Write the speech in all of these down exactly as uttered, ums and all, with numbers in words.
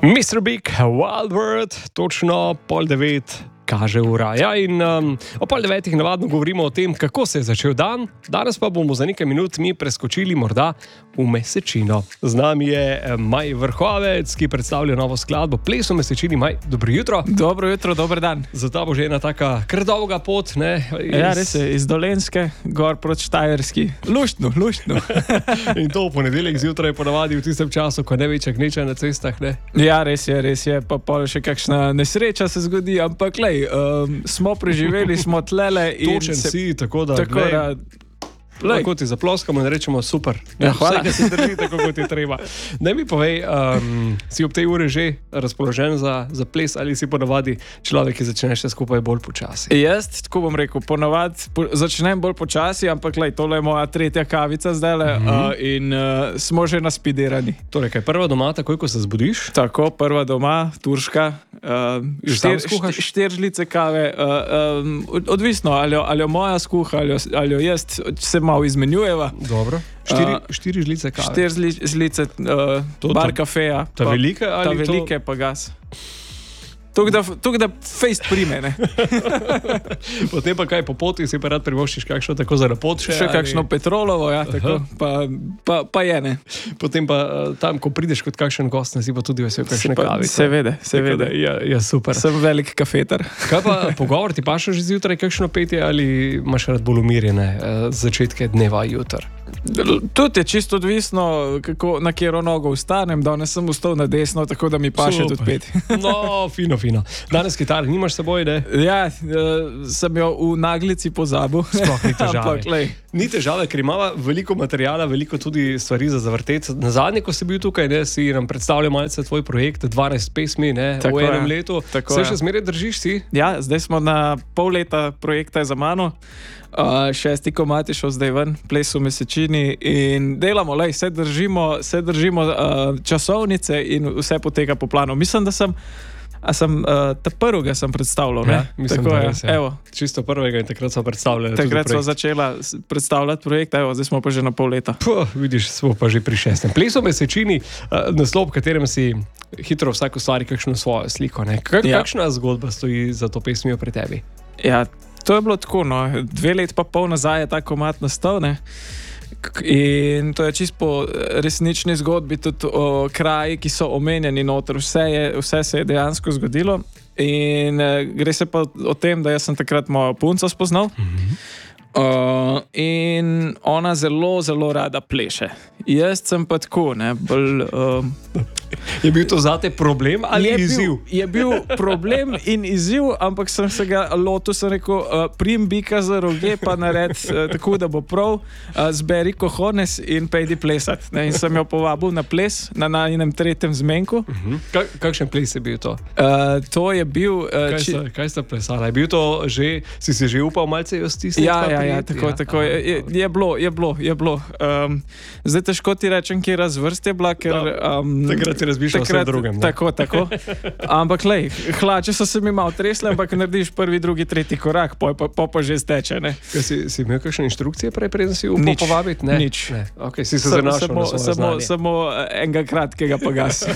mister Big, Wild World, točno pol devet kaže ura. Ja, in um, o pol devetih navadno govorimo o tem, kako se je začel dan. Danes pa bomo za nekaj minut mi preskočili morda v mesečino. Z nami je Maj Vrhovec, ki predstavlja novo skladbo Ples v mesečini. Maj, dobro jutro. Dobro jutro, dober dan. Za ta bo že ena taka kar dolga pot, ne? Iz... Ja, res je, iz Dolenjske, gor proti Štajerski. Luštno, luštno. In to v ponedeljek zjutraj ponavadi v tistem času, ko ne večja gneča na cestah, ne? Ja, res je, res je. Pa pol še kakšna nesreča se zgodi, ampak lej, um, smo preživeli, smo tlele in točen se... si, tako da... Tako da... Lahko ti zaploskamo in rečemo super. Ja, hvala. Vse, da si drži tako, kot je treba. Naj mi povej, um, si ob tej uri že razpoložen za, za ples ali si ponavadi človek, ki začneš se skupaj bolj počasi? Jaz, tako bom rekel, ponavadi po, začnem bolj počasi, ampak lej, tole je moja tretja kavica zdaj mm-hmm. uh, in uh, smo že naspidirani. Torej, kaj prva doma, takoj, ko se zbudiš? Tako, prva doma, turška, uh, štir, štir, štir žlice kave, uh, um, odvisno, ali jo, ali jo moja skuha, ali jo, ali jo jaz, se malo izmenjujeva. Dobro. Štiri, uh, štiri žlice kave. Štiri zli, žlice uh, to, bar ta, kafeja. Ta pa, velike ali ta to? velike pa gas. Tuk da, tuk da fejst prime, ne? Potem pa kaj, po poti si pa rad privoščiš kakšno tako za napot še? Še kakšno ali... petrolovo, ja, tako, pa, pa, pa je, ne? Potem pa tam, ko prideš kot kakšen gost, ne si pa tudi vesel kakšne kavice. Se vede, se vede. Ja, ja, super. Sem velik kafetar. Kaj pa pogovor, ti paša že zjutraj kakšno petje ali imaš rad bolj umirjene začetke dneva jutr? Tudi je čisto odvisno, kako, na kjero nogo vstanem. Danes sem vstal na desno, tako da mi paše tudi peti. No, fino, fino. Danes kitare nimaš s seboj, ne? Ja, sem jo v naglici pozabil. Sploh ni težave. Ampak, lej. Ni težave, ker imava veliko materijala, veliko tudi stvari za zavrteti. Na zadnje, ko si bil tukaj, ne, si nam predstavljal malce tvoj projekt, dvanajst pesmi, ne, tako v enem je. letu. Tako se je. Še zmeraj držiš si? Ja, zdaj smo na pol leta projekta za mano. Uh, šesti komad je šel zdaj ven, Ples v mesečini in delamo, lej, se držimo, se držimo uh, časovnice in vse poteka po planu. Mislim, da sem, a sem uh, ta prvega sem predstavljal, ne? Ja, mislim, tako da je, res, ja. evo. Čisto prvega in takrat smo predstavljali. Takrat smo začela predstavljati projekt, evo, zdaj smo pa že na pol leta. Puh, vidiš, smo pa že pri šestem. Ples v mesečini, uh, naslov, v katerem si hitro vsak ustvari kakšno svojo sliko, ne? Kak, ja. Kakšna zgodba stoji za to pesmijo pri tebi? Ja, to je bilo tako, no, dve let pa pol nazaj je ta komad nastal, ne, in to je čisto po resnični zgodbi, tudi o kraji, ki so omenjeni noter, vse, je, vse se je dejansko zgodilo in uh, gre se pa o tem, da jaz sem takrat mojo punco spoznal mm-hmm. uh, in ona zelo, zelo rada pleše. Jaz sem pa tako, ne, bolj... Uh, Je bil to zate problem ali je izziv? Bil, je bil problem in izziv, ampak sem se ga lotil, sem rekel, uh, prim bika za roge, pa nared uh, tako, da bo prav, uh, zberi kohones in pejdi plesat. Ne? In sem jo povabil na ples, na najnem tretjem zmenku. Uh-huh. Kak, kakšen ples je bil to? Uh, to je bil... Uh, kaj, sta, kaj sta plesala? Je bil to že, si si že upal malce jo stisniti? Ja, ja, ja, tako, ja, tako. Je, je, je bilo, je bilo, je bilo. Um, zdaj težko ti rečem, kje razvrst je bila, ker... Um, Takrat si razmišljal o vsem drugem. Ne? Tako, tako. Ampak lej, hlače so se mi malo tresle, ampak narediš prvi, drugi, tretji korak, pa pa, pa, pa že steče, ne. Kaj, si, si imel kakšne inštrukcije prej, preden si upal nič, povabiti? Ne, nič. Ne. Okay, si se zanašal samo, na svoje samo, znanje. samo enega kratkega pa gas.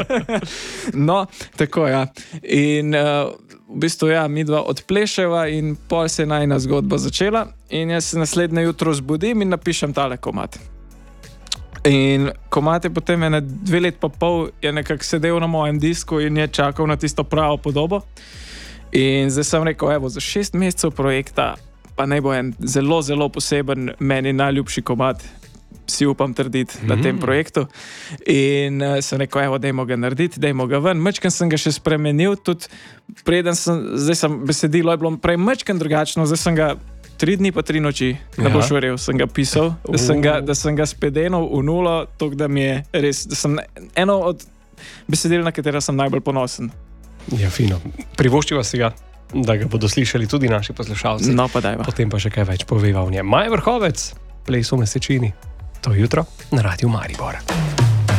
No, tako, ja. In uh, v bistvu, ja, mi dva odpleševa in pol se je najna zgodba začela in jaz se naslednje jutro zbudim in napišem tale komad. In komad je potem ene dve let pa pol je nekako sedel na mojem disku in je čakal na tisto pravo podobo. In zdaj sem rekel, evo, za šest mesecev projekta pa naj bo en zelo, zelo poseben, meni najljubši komad, si upam trditi mm-hmm. na tem projektu. In uh, sem rekel, evo, dajmo ga narediti, dajmo ga ven. Mečken sem ga še spremenil, tudi preden sem, zdaj sem besedilo je bilo prej mečken drugačno, zdaj sem ga tri dni pa tri noči, ne boš verjel, sem ga pisal, da sem ga, da sem ga spedenil v nulo, tok da mi je res, da sem eno od besedil, na katera sem najbolj ponosen. Ja, fino. Privoščiva si ga, da ga bodo slišali tudi naši poslušalci. No, pa dajva. Potem pa še kaj več poveva v njem. Maj Vrhovec, Ples v mesečini. To jutro na Radiu Maribor.